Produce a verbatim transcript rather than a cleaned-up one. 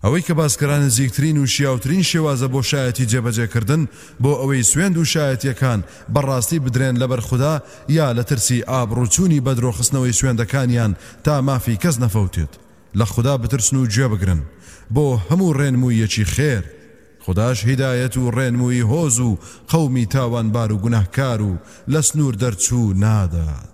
ئەوەی کە باسکەران نزیکترین و شیاوترین شێوازە بۆ شایەتی جێبەجێکردن بۆ ئەوەی سوێند و شایەتیەکان بەڕاستی بدرێن لەبەر خوددا یا لە ترسی ئابڕوچوونی بەدرۆخستنەوەی سوێندەکانیان تا مافی کەس نەفەوتێت لە خوددا بترسن و گوێ بگرن بۆ هەموو ڕێنموویەکی خێر خداش هیدایەت و ڕێنمووی هۆز و قەومی تاوانبار و گوناهکار و لە سنوور دەرچوو نادات.